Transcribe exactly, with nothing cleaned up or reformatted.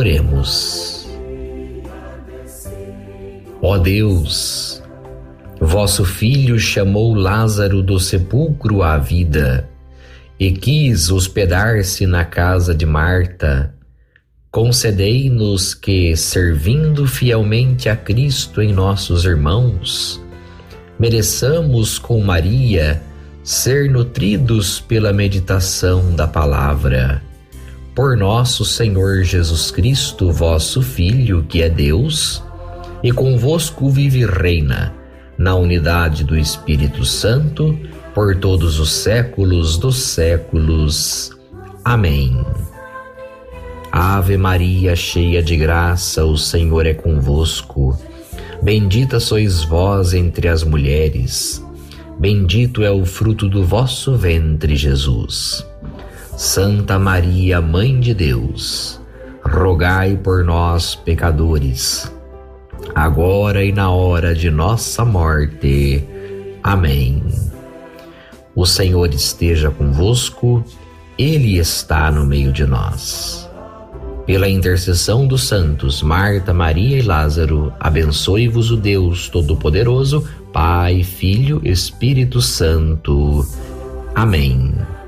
Oremos. Ó Deus, vosso Filho chamou Lázaro do sepulcro à vida e quis hospedar-se na casa de Marta. Concedei-nos que, servindo fielmente a Cristo em nossos irmãos, mereçamos com Maria ser nutridos pela meditação da palavra. Por nosso Senhor Jesus Cristo, vosso Filho, que é Deus, e convosco vive e reina, na unidade do Espírito Santo, por todos os séculos dos séculos. Amém. Ave Maria, cheia de graça, o Senhor é convosco. Bendita sois vós entre as mulheres. Bendito é o fruto do vosso ventre, Jesus. Santa Maria, Mãe de Deus, rogai por nós, pecadores, agora e na hora de nossa morte. Amém. O Senhor esteja convosco, Ele está no meio de nós. Pela intercessão dos santos Marta, Maria e Lázaro, abençoe-vos o Deus Todo-Poderoso, Pai, Filho, Espírito Santo. Amém.